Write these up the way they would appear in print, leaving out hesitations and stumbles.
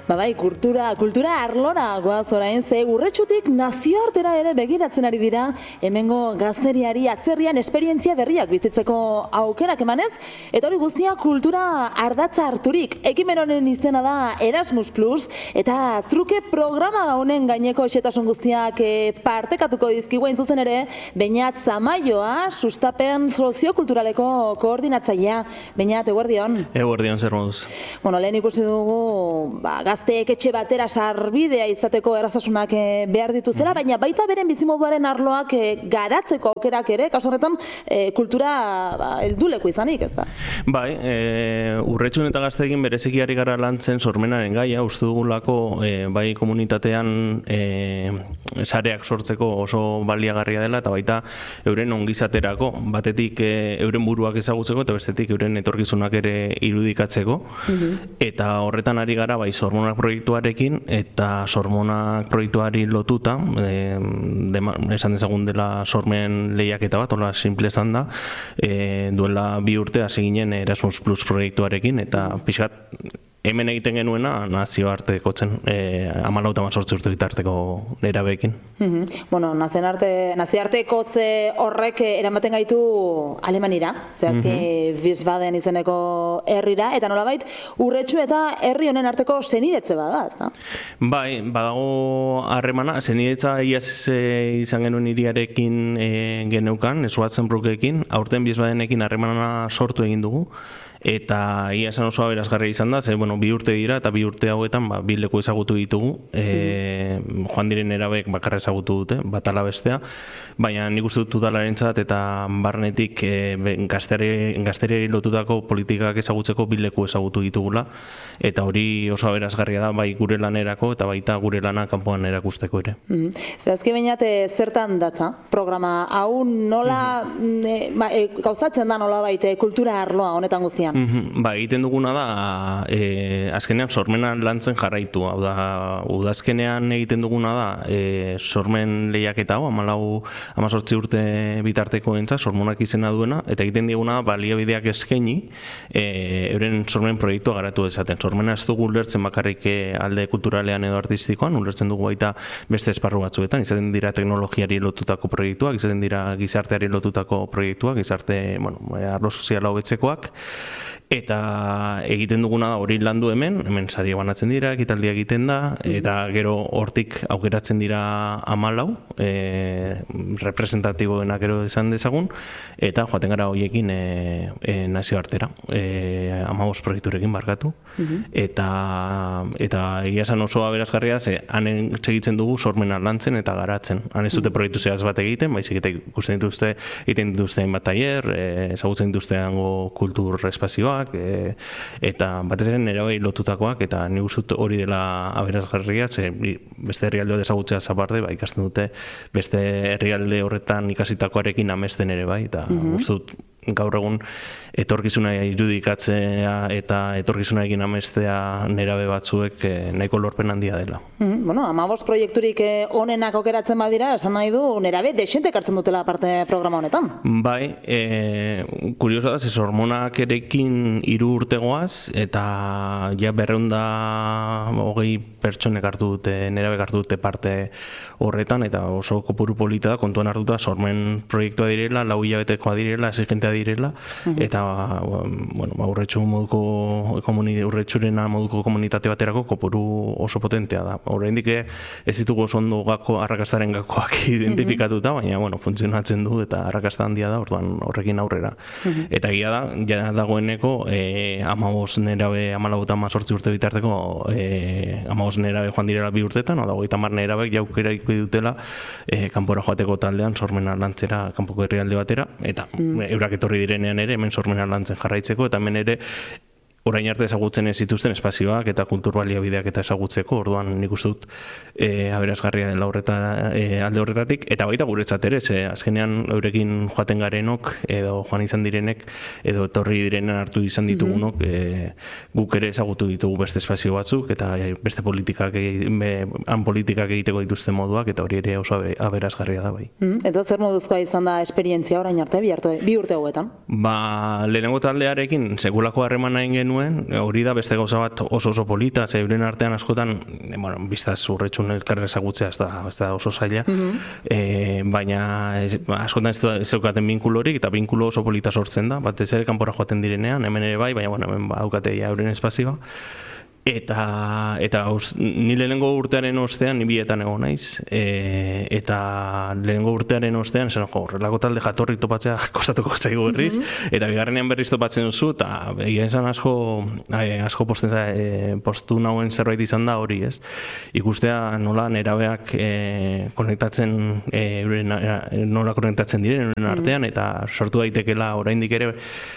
Bai, kultura arlora goaz orain, ze Urretxutik nazioartera ere begiratzen ari dira, hemengo gazteriari atzerrian esperientzia berriak bizitzeko aukerak emanez, eta hori guztia kultura ardatza harturik. Ekimen honen izena da Erasmus Plus, eta truke programa honen gaineko xetasun guztiak partekatuko dizkiguen zuzen ere, Beñat Zamaioa, sustapen soziokulturaleko koordinatzailea. Beñat, eguerdion. Eguerdion, zer moduz. Bueno, lehen ikusi dugu, gazteek etxe batera sarbidea izateko erraztasunak behar dituzela, baina baita beren bizimoduaren arloak garatzeko aukerak ere, kasu horretan kultura helduleku izanik, ez da? Bai, Urretxun eta Gazteekin bereziki ari gara lantzen sormenaren gaia, uste dugulako bai komunitatean sareak sortzeko oso baliagarria dela, eta baita euren ongizaterako, batetik euren buruak ezagutzeko, eta bestetik euren etorkizunak ere irudikatzeko, eta horretan ari gara bai Sormonak proiektuarekin, eta Sormonak proiektuari lotuta, esan dezagun dela sormen lehiaketa bat, hola simple esan da, duela 2 urte hasi ginen Erasmus Plus proiektuarekin, eta pixkat hemen egiten genuena nazioartekotzen, 14-18 urte bitarteko nerabeekin. Bueno, nazioartekotze horrek eramaten gaitu Alemanira, zehazki Wiesbaden izeneko herrira, eta nolabait Urretxu eta herri honen arteko senidetze bada, ez da? Bai, badago harremana, senidetza iaz izan genuen hiriarekin geneukan, Schwarzenbruckekin, aurten Wiesbadenekin harremana sortu egin dugu, eta ia esan oso aberasgarria izan da, 2 urte dira, eta 2 urte hauetan 2 leku ezagutu ditugu, joan diren nerabeek bakarra ezagutu dute, bat ala bestea, baina nik uste dut udalarentzat eta barnetik gazteriari lotutako politikak ezagutzeko 2 leku ezagutu ditugula, eta hori oso aberasgarria da, bai gure lanerako eta baita gure lana kanpoan erakusteko ere. Zehazki Beñat, zertan datza programa, hau nola gauzatzen da nola baita kultura arloa honetan guztian? Ba, egiten duguna da, azkenean sormenan lantzen jarraitu. Hau da, udazkenean egiten duguna da, sormen lehiaketa hau, 18 urte bitarteko entza, sormonak izena duena, eta egiten diguna da, baliabideak eskaini, euren sormen proiektua garatu dezaten. Sormena ez dugu ulertzen bakarrik alde kulturalean edo artistikoan, ulertzen dugu baita beste esparru batzuetan, izaten dira teknologiari lotutako proiektuak, izaten dira gizarteari lotutako proiektuak, gizarte, arlo soziala hobetzekoak, eta egiten duguna da hori landu hemen saria banatzen dira, ekitaldia egiten da, eta gero hortik aukeratzen dira 14, representatiboenak gero esan dezagun, eta joaten gara horiekin nazioartera, 15 proiekturekin barkatu, eta egia esan oso aberasgarria, hanen segitzen dugu sormena lantzen eta garatzen. Han ez dute proiektu zehaz bat egiten, baizik eta ikusten dituzte, egiten dituzte hainbat tailer, ezagutzen dituzte hango kultur espazioak, eta batez ere nerabei lotutakoak, eta nik uste dut hori dela aberasgarria, beste herrialde ezagutzea aparte, ikasten dute beste herrialde horretan ikasitakoarekin amesten ere bai, eta uste dut gaur egun etorkizuna irudikatzea eta etorkizunarekin amestea nerabe batzuek nahiko lorpen handia dela. Bueno, 15 proiekturik onenak aukeratzen badira, esan nahi du nerabe dexentek hartzen dutela parte programa honetan. Bai, kurioso da, sormonak erekin 3 urtegoaz, eta ja 220 pertsonek hartu dute, nerabek hartu dute parte horretan, eta oso kopuru polita da, kontuan hartuta sormen proiektua direla, 4 hilabetekoa direla, exigentea direla, eta urretxurena moduko komunitate baterako kopuru oso potentea da. Oraindik ez ditugu oso ondo arrakastaren gakoak identifikatuta, baina funtzionatzen du eta arrakasta handia da, orduan horrekin aurrera. Eta egia da, ja dagoeneko 15 nerabe, 14 eta 18 urte bitarteko 15 nerabe joan direla 2 urtetan, oda 30 nerabek jaukera dutela kanpora joateko taldean sormena lantzera kanpoko herrialde batera, eta eurak etorri direnean ere hemen sormena lantzen jarraitzeko, eta hemen ere orain arte ezagutzen ez zituzten espazioak eta kultur baliabideak eta ezagutzeko, orduan nik uste dut aberasgarria dela alde horretatik, eta baita guretzat ere, azkenean eurekin joaten garenok, edo joan izan direnek, edo etorri direnen hartu izan ditugunok, guk ere ezagutu ditugu beste espazio batzuk, eta beste politikak egiteko dituzten moduak, eta hori ere oso aberasgarria da bai. Eta zer moduzkoa izan da esperientzia orain arte, 2 urte hauetan? Lehenengo taldearekin sekulako harremana egin genuen, hori da beste gauza bat oso polita, ze euren artean askotan, biztaz urretxun elkarra ezagutzea ez da oso zaila, baina askotan ez zeukaten binkulorik, eta binkulo oso polita sortzen da, batez ere kanpora joaten direnean, hemen ere bai, baina hemen daukate euren espazioa. Eta ni lehenengo urtearen ostean, ni bietan egon naiz, eta lehenengo urtearen ostean, horrelako talde jatorrik topatzea kostatuko zaigu berriz, eta bigarrenean berriz topatzen duzu, eta egia esan asko postu nauen zerbait izan da hori, ez? Ikustea nola nerabeak nola konektatzen diren artean, eta sortu daitekela oraindik ere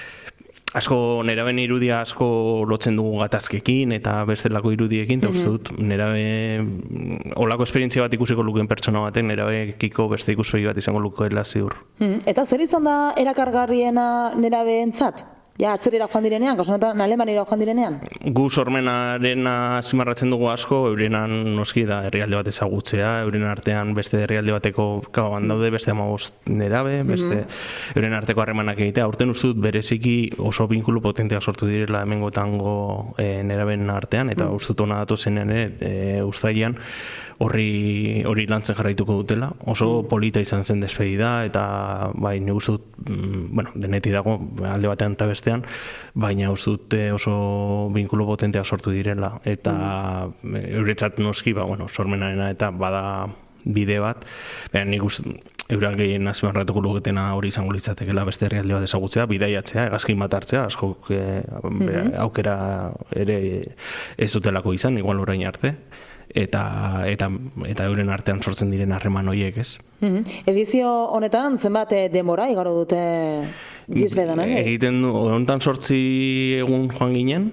asko neraben irudia asko lotzen dugu gatazkekin eta bestelako irudiekin, eta uste dut nerabe olako esperientzia bat ikusiko lukeen pertsona batek nerabekiko beste ikuspegi bat izango lukeela ziur. Eta zer izan da erakargarriena nerabeentzat? Ja, atzerera joan direnean, kasunetan Alemanira joan direnean? Gu sormenaren azpimarratzen dugu asko, eurenan noski da herrialde bat ezagutzea, euren artean beste herrialde bateko daude beste 15 nerabe, beste euren arteko harremanak egitea. Aurten uste dut bereziki oso binkulu potenteak sortu direla hemengo tango neraben artean, eta uste dut hona datu zenean uztailean hori lantzen jarraituko dutela. Oso polita izan zen despedida, eta bai, nik uste dut, denetik dago alde batean eta bestean, baina uste dute oso binkulo potenteak sortu direla, eta euretzat noski, sormenarena eta bada bide bat, nik uste eurak gehien azpimarratuko luketena hori izango litzatekeela beste herrialde bat ezagutzea, bidaiatzea, hegazkin bat hartzea, askok aukera ere ez dutelako izan, igual orain arte, eta euren artean sortzen diren harreman horiek, ez? Edizio honetan zenbat denbora igaro dute Gisbedan, egiten du, honetan 8 egun joan ginen,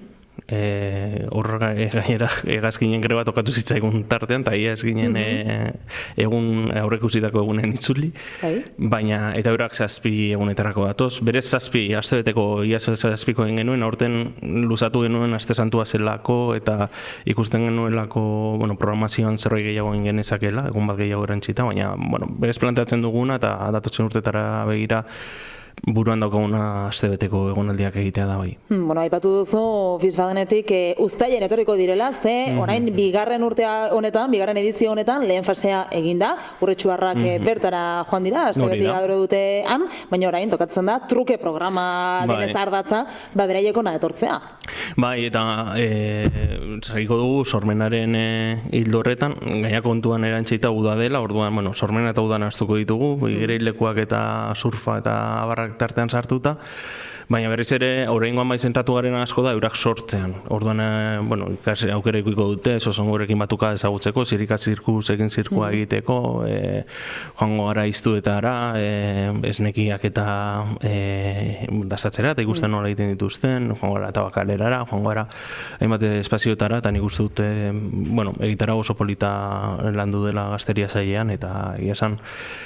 gainera hegazkinen greba tokatu zitzaigun tartean, eta ia ez ginen egun aurreikusitako egunen itzuli, baina eta eurak 7 egunetarako datoz. Berez 7 astebeteko ia 7ko egin genuen, aurten luzatu genuen aste santua zelako, eta ikusten genuelako programazioan zerbait gehiago egin genezakela, egun bat gehiago erantzita, baina berez planteatzen duguna eta datotzen urtetara begira buruan daukaguna astebeteko egonaldiak egitea da bai. Aipatu duzu Wiesbadenetik uztailean etorriko direla, ze orain bigarren urtea honetan, bigarren edizio honetan lehen fasea eginda, Urretxuarrak bertara joan dira, astebete igaro dute han, baina orain tokatzen da truke programa denez ardatza, beraiek hona etortzea. Bai, eta zaiko dugu sormenaren hildo horretan, gaina kontuan erantzita uda dela, orduan, sormena eta udan astuko ditugu, igereilekuak eta surfa eta abarrak tartean sartuta, baina berriz ere oraingoan bai zentratu garen asko da eurak sortzean. Orduan, aukera ikuiko dute, Sosongorekin batuka ezagutzeko, zirika zirkusekin zirkua egiteko, joango gara iztuetara, esnekiak eta dastatzera, eta ikusten nola egiten dituzten, joango gara tabakalerara, joango gara hainbat espazioetara, eta nik uste dute, egitara oso polita landu dela gazteria zailean, eta esan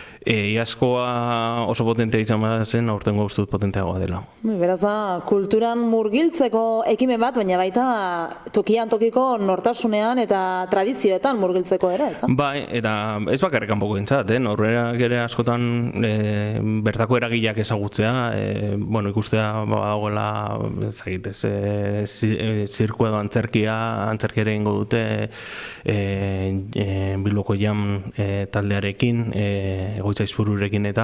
iazkoa oso potentea izan zen, aurtengo uste dut potenteagoa dela. Beraz da, kulturan murgiltzeko ekimen bat, baina baita tokian tokiko nortasunean eta tradizioetan murgiltzeko ere, ez da? Bai, eta ez bakarrik kanpoko entzat, norberak ere askotan bertako eragileak ezagutzea, ikustea dagoela, ezagitez, zirkua edo antzerkiare ingo dute Bilboko Jam taldearekin, Egoitza Izpururekin eta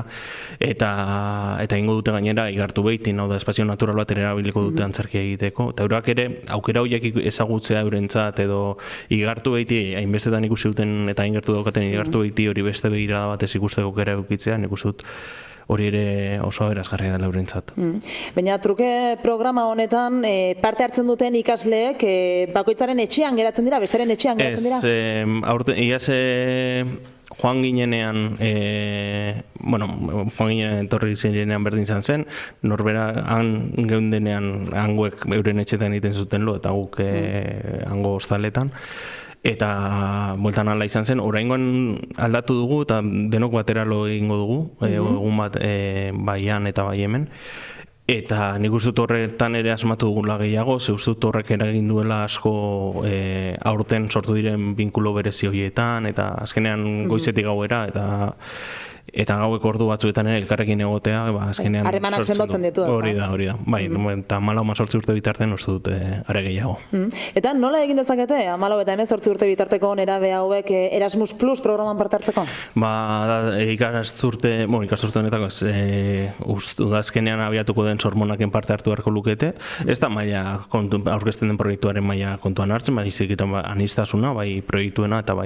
ingo dute gainera igartu behitin, hau da espazio natural bat erabiliko dute antzerkia egiteko, eta eurak ere aukera horiek ezagutzea eurentzat edo igartu behiti, hainbestetan ikusi duten eta ingertu daukaten igartu behiti hori beste begirada batez ikusteko kera eukitzea, nik uste dut hori ere oso aberazgarria dela eurentzat. Baina truke programa honetan parte hartzen duten ikasleek bakoitzaren etxean geratzen dira, besteren etxean geratzen dira? Ez, iaz joan ginenean, joan ginenean etorri zinenean berdin izan zen, norbera han geundenean hangoek euren etxetan egiten zuten lo, eta guk hango hostaletan, eta bueltan ala izan zen, oraingoan aldatu dugu, eta denok batera lo egingo dugu, egun bat baian eta bai hemen, eta nik uste dut horretan ere asmatu dugula gehiago, ze uste dut horrek eragin duela asko aurten sortu diren binkulo berezi horietan, eta azkenean goizetik gauera, eta gaueko ordu batzuetan ere elkarrekin egotea, azkenean harremanak sendotzen ditu. Hori da. Bai, eta 14 urte bitartean uste dute are gehiago. Eta nola egin dezakete 14 eta 18 urte bitarteko nerabe hauek Erasmus Plus programan parte hartzeko? Ikasturte honetako udazkenean abiatuko den Sormonaken parte hartu beharko lukete. Ez da maila aurkezten den proiektuaren maila kontuan hartzen, baizik eta aniztasuna, bai proiektuena eta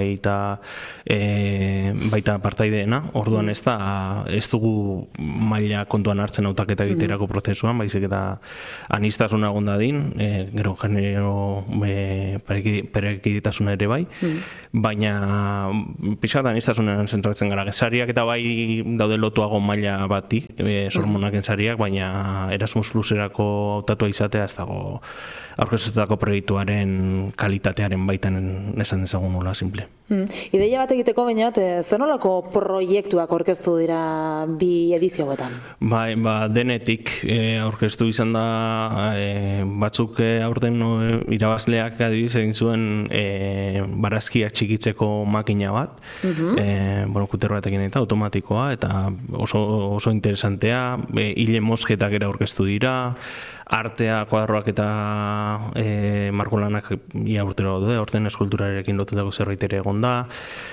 baita partaideena. Orduan ez dugu maila kontuan hartzen hautaketa egiterako prozesuan, baizik eta aniztasuna egon dadin, gero genero parekidetasuna ere bai, baina pixkat aniztasunean zentratzen gara. Sariak eta bai daude lotuago maila bati, Sormonaken sariak, baina Erasmus Pluserako hautatua izatea ez dago aurkeztutako proiektuaren kalitatearen baitan esan dezagun nola, simple. Ideia bat egiteko bainat, zer nolako proiektuak aurkeztu dira bi edizio hauetan? Bai, denetik aurkeztu izan da batzuk aurten irabazleak adibidez egin zuen barazkiak txikitzeko makina bat, kuterro batekin eta automatikoa, eta oso interesantea, hile mosketak ere aurkeztu dira, artea, kuadroak eta margolanak ia urtero daude, aurten eskulturarekin lotutako zerbait ere egon da,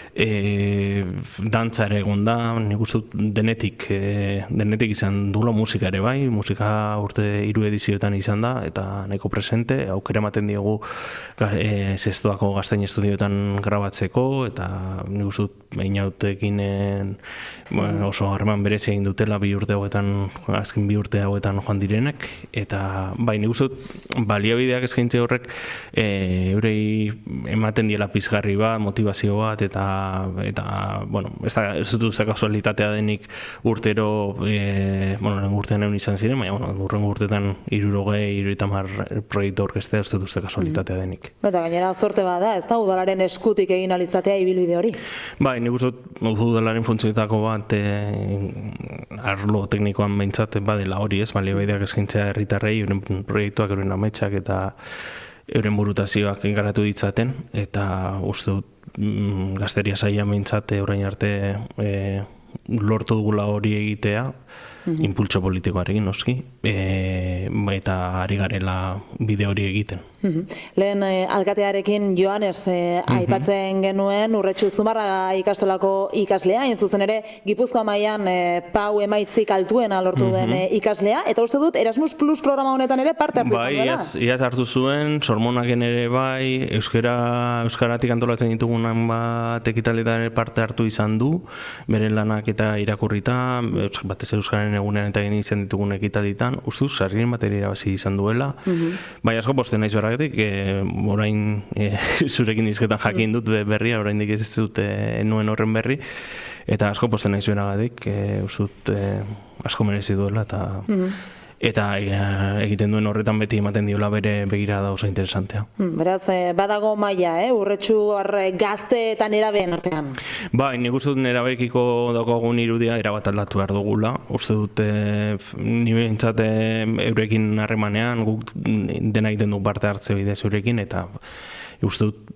dantza ere egon da, nik uste denetik izan duela musika ere bai, musika urte 3 edizioetan izan da, eta nahiko presente, aukera ematen diogu Zestoako Gaztain Estudioetan grabatzeko, eta nik uste Einautekin oso harreman berezia egin dutela azken 2 urte hauetan joan direnek, eta bai, nik uste baliabideak eskaintze horrek eurei ematen diela pizgarri bat, motivazio bat, eta bueno, ez dut uste kasualitatea denik urtero, urtean egun izan ziren, baina urrengo urtetan 60 proiektu orkestea ez dut uste kasualitatea denik. Eta gainera zorte bat da, ez da udalaren eskutik egin alizatea ibilbide hori? Bai, nik uste udalaren funtzioetako bat arlo teknikoan behintzat badela hori ez, baliabideak eskaintzea herritarrei, euren proiektuak, euren ametsak eta euren burutazioak garatu ditzaten, eta uste dut Gazteria Saila behintzat orain arte lortu dugula hori egitea, impultso politikoarekin noski, eta ari garela bide hori egiten. Lehen alkatearekin Joanes aipatzen genuen Urretxu Zumarraga ikastolako ikaslea, hain zuzen ere Gipuzkoa mailan PAU emaitzik altuena lortu den ikaslea, eta uste dut Erasmus Plus programa honetan ere parte hartu zuen duela? Bai, iaz hartu zuen, Sormonaken ere bai, euskaratik antolatzen ditugunan bat ekitaletan ere parte hartu izan du, bere lanak eta irakurrita, batez euskararen egunean eta egin izan ditugun ekitalitan, ustuz, sarrien bateri irabazi izan duela, bai asko posten naiz berragetik, orain zurekin izketan jakin dut berria, orain dik ez dut nuen horren berri, eta asko posten naiz beragatik, ustut asko merezi duela, eta egiten duen horretan beti ematen diola bere begirada oso interesantea. Beraz, badago maila, Urretxu gazte eta nerabeen artean? Bai, nik uste dut nerabekiko daukagun irudia erabat aldatu behar dugula. Uste dut ni behintzat eurekin harremanean, guk dena egiten du parte hartze bidez eurekin, eta uste dut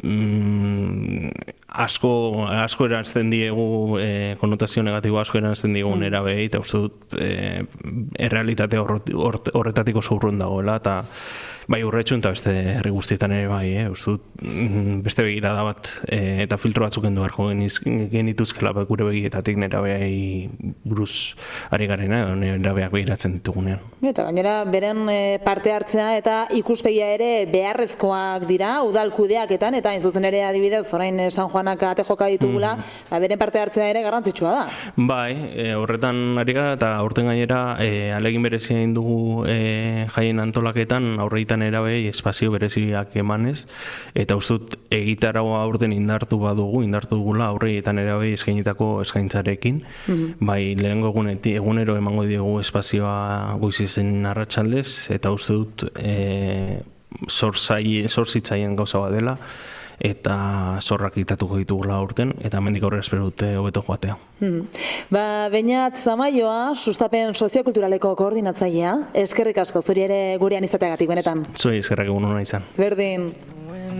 asko erantzten diegu, konotazio negatibo asko erantzten diegu nerabei, eta uste dut errealitate horretatik oso urrun dagoela, eta bai Urretxu eta beste herri guztietan ere bai, uste dut beste begirada bat eta filtro batzuk kendu beharko genituzkela gure begietatik nerabeai buruz ari garena, edo nerabeak begiratzen ditugunean. Eta gainera, beren parte hartzea eta ikuspegia ere beharrezkoak dira, udal kudeaketan, eta hain zuzen ere adibidez, orain San Juanak ate joka ditugula, beren parte hartzea ere garrantzitsua da. Bai, horretan ari gara, eta aurten gainera ahalegin berezia egin dugu jaien antolaketan, aurreitan erabei espazio bereziak emanez, eta uste dut egitaragoa aurten indartu dugula aurreietan erabei eskainitako eskaintzarekin, bai lehengo egunero emango diegu espazioa goizizen arratsaldez, eta uste dut zorzitzaien gauza bat dela, eta zorrak itatuko ditugula aurten, eta hemendik aurrera espero dute hobeto joatea. Beñat Zamaioa, sustapen soziokulturaleko koordinatzailea, eskerrik asko zuri ere gurean izateagatik benetan. Zuei eskerrak egun hona izan. Berdin.